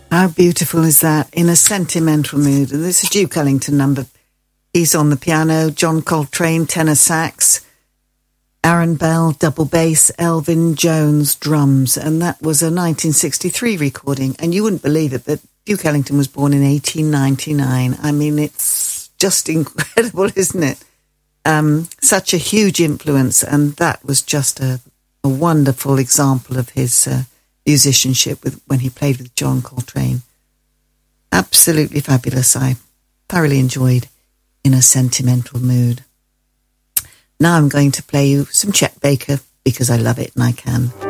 How beautiful is that? In a Sentimental Mood. And this is Duke Ellington number. He's on the piano, John Coltrane, tenor sax, Aaron Bell, double bass, Elvin Jones, drums. And that was a 1963 recording. And you wouldn't believe it, but Duke Ellington was born in 1899. I mean, it's just incredible, isn't it? Such a huge influence. And that was just a wonderful example of his musicianship when he played with John Coltrane. Absolutely fabulous. I thoroughly enjoyed In a Sentimental Mood. Now I'm going to play you some Chet Baker because I love it and I can.